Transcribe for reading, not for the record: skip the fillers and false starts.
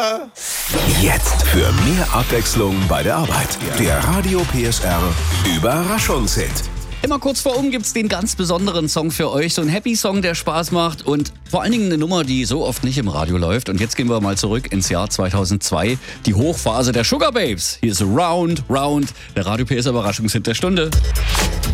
Jetzt für mehr Abwechslung bei der Arbeit. Der Radio PSR Überraschungshit. Immer kurz vor gibt's den ganz besonderen Song für euch. So ein Happy-Song, der Spaß macht und vor allen Dingen eine Nummer, die so oft nicht im Radio läuft. Und jetzt gehen wir mal zurück ins Jahr 2002. Die Hochphase der Sugar Babes. Hier ist Round, Round, der Radio PSR Überraschungshit der Stunde.